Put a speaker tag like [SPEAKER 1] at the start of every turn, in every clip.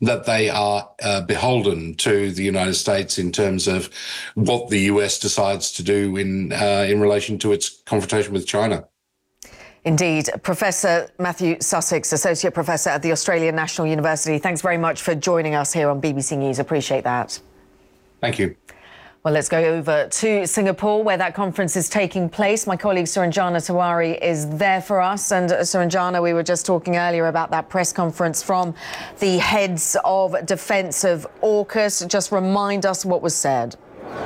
[SPEAKER 1] that they are beholden to the United States in terms of what the US decides to do in relation to its confrontation with China.
[SPEAKER 2] Indeed. Professor Matthew Sussex, Associate Professor at the Australian National University, thanks very much for joining us here on BBC News. Appreciate that.
[SPEAKER 1] Thank you.
[SPEAKER 2] Well, let's go over to Singapore, where that conference is taking place. My colleague Suranjana Tiwari is there for us. And Suranjana, we were just talking earlier about that press conference from the heads of defence of AUKUS. Just remind us what was said.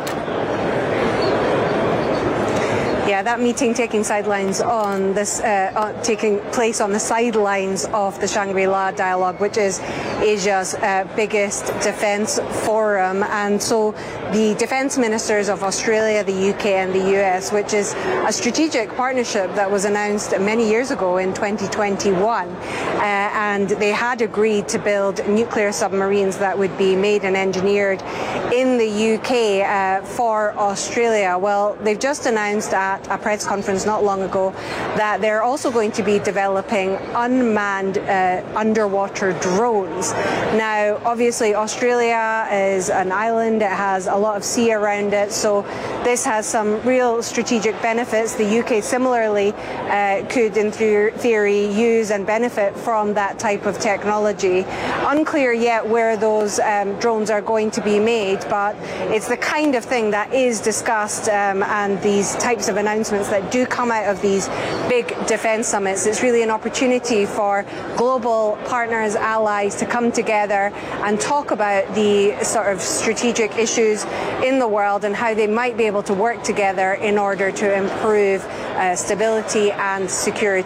[SPEAKER 3] Yeah, that meeting taking place on the sidelines of the Shangri-La Dialogue, which is Asia's biggest defence forum. And so the defence ministers of Australia, the UK and the US, which is a strategic partnership that was announced many years ago in 2021, and they had agreed to build nuclear submarines that would be made and engineered in the UK for Australia. Well, they've just announced at a press conference not long ago that they're also going to be developing unmanned underwater drones. Now, obviously, Australia is an island. It has a lot of sea around it, so this has some real strategic benefits. The UK similarly could, in theory, use and benefit from that type of technology. Unclear yet where those drones are going to be made, but it's the kind of thing that is discussed, and these types of announcements that do come out of these big defence summits. It's really an opportunity for global partners, allies to come together and talk about the sort of strategic issues in the world and how they might be able to work together in order to improve stability and security.